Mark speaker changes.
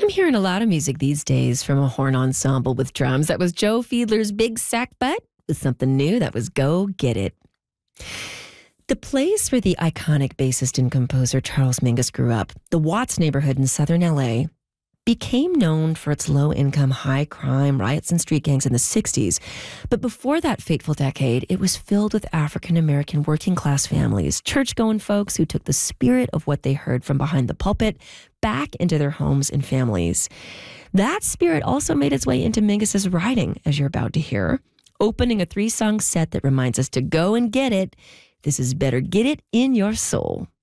Speaker 1: I'm hearing a lot of music these days from a horn ensemble with drums. That was Joe Fiedler's Big Sack Butt with something new. That was Go Get It. The place where the iconic bassist and composer Charles Mingus grew up, the Watts neighborhood in southern L.A., became known for its low-income, high-crime riots and street gangs in the 60s. But before that fateful decade, it was filled with African-American working-class families, church-going folks who took the spirit of what they heard from behind the pulpit back into their homes and families. That spirit also made its way into Mingus's writing, as you're about to hear, opening a 3-song set that reminds us to go and get it. This is Better Get It in Your Soul.